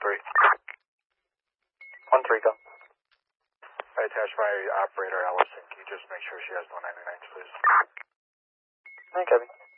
1-3. 1-3, go. I attached my operator, Allison. Can you just make sure she has no 99s, please? Hi, Kevin.